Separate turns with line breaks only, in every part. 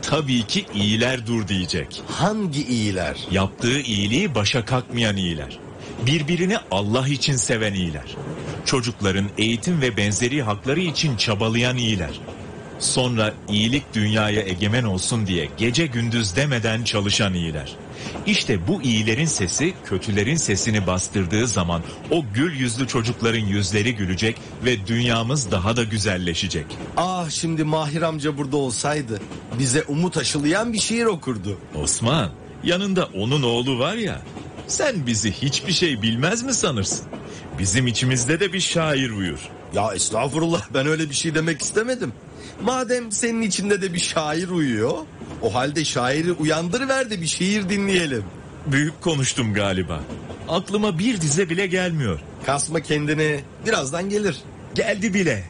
Tabii ki iyiler dur diyecek.
Hangi iyiler?
Yaptığı iyiliği başa kalkmayan iyiler. Birbirini Allah için seven iyiler. Çocukların eğitim ve benzeri hakları için çabalayan iyiler. Sonra iyilik dünyaya egemen olsun diye gece gündüz demeden çalışan iyiler. İşte bu iyilerin sesi kötülerin sesini bastırdığı zaman o gül yüzlü çocukların yüzleri gülecek ve dünyamız daha da güzelleşecek.
Ah, şimdi Mahir amca burada olsaydı bize umut aşılayan bir şiir okurdu.
Osman, yanında onun oğlu var ya, sen bizi hiçbir şey bilmez mi sanırsın? Bizim içimizde de bir şair uyur.
Ya estağfurullah, ben öyle bir şey demek istemedim. Madem senin içinde de bir şair uyuyor, o halde şairi uyandırıver de bir şiir dinleyelim.
Büyük konuştum galiba. Aklıma bir dize bile gelmiyor.
Kasma kendini, birazdan gelir.
Geldi bile.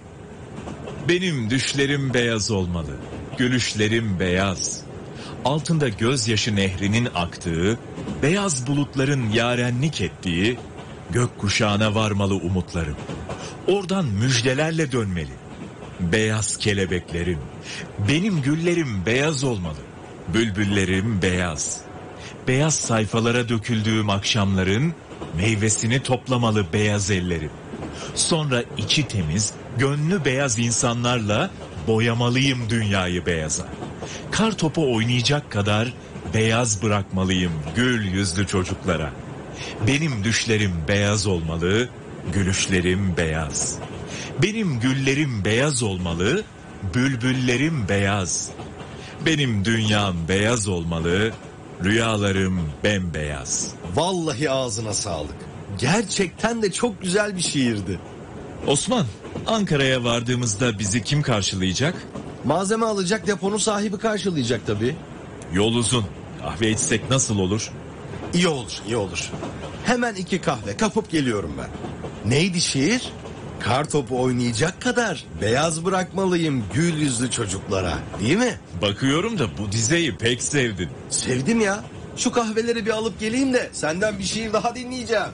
Benim düşlerim beyaz olmalı, gülüşlerim beyaz. Altında gözyaşı nehrinin aktığı, beyaz bulutların yarenlik ettiği, gökkuşağına varmalı umutlarım. Oradan müjdelerle dönmeli. Beyaz kelebeklerim, benim güllerim beyaz olmalı. Bülbüllerim beyaz. Beyaz sayfalara döküldüğüm akşamların meyvesini toplamalı beyaz ellerim. Sonra içi temiz, gönlü beyaz insanlarla boyamalıyım dünyayı beyaza. Kar topu oynayacak kadar beyaz bırakmalıyım gül yüzlü çocuklara. Benim düşlerim beyaz olmalı, gülüşlerim beyaz. Benim güllerim beyaz olmalı, bülbüllerim beyaz. Benim dünyam beyaz olmalı, rüyalarım bembeyaz.
Vallahi ağzına sağlık. Gerçekten de çok güzel bir şiirdi.
Osman, Ankara'ya vardığımızda bizi kim karşılayacak?
Malzeme alacak deponun sahibi karşılayacak tabii.
Yol uzun. Kahve içsek nasıl olur?
İyi olur, iyi olur. Hemen 2 kahve kapıp geliyorum ben. Neydi şiir? Kar topu oynayacak kadar beyaz bırakmalıyım gül yüzlü çocuklara, değil mi?
Bakıyorum da bu dizeyi pek sevdin.
Sevdim ya. Şu kahveleri bir alıp geleyim de senden bir şiir daha dinleyeceğim.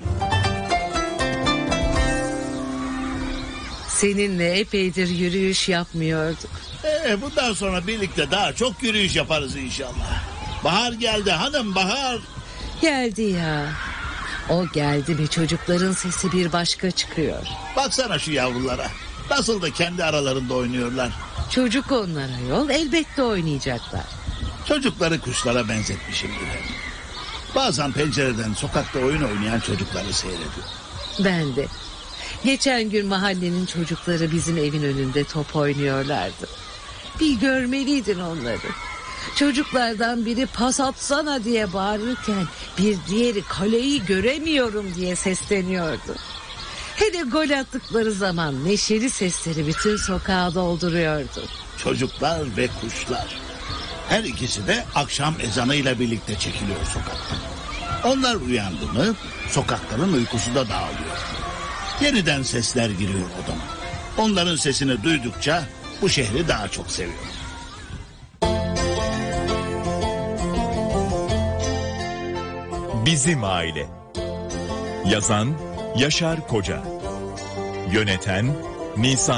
Seninle epeydir yürüyüş yapmıyorduk.
Bundan sonra birlikte daha çok yürüyüş yaparız inşallah. Bahar geldi hanım, bahar.
Geldi ya. O geldi mi çocukların sesi bir başka çıkıyor.
Baksana şu yavrulara. Nasıl da kendi aralarında oynuyorlar.
Çocuk onlara yol, elbette oynayacaklar.
Çocukları kuşlara benzetmişim bile. Bazen pencereden sokakta oyun oynayan çocukları seyrediyorum.
Ben de. Geçen gün mahallenin çocukları bizim evin önünde top oynuyorlardı. Bir görmeliydin onları. Çocuklardan biri pas atsana diye bağırırken bir diğeri kaleyi göremiyorum diye sesleniyordu. Hele gol attıkları zaman neşeli sesleri bütün sokağı dolduruyordu.
Çocuklar ve kuşlar. Her ikisi de akşam ezanıyla birlikte çekiliyor sokaktan. Onlar uyandı mı sokakların uykusu da dağılıyor. Yeniden sesler giriyor odama. Onların sesini duydukça bu şehri daha çok seviyorum.
Bizim Aile. Yazan Yaşar Koca. Yöneten Nisan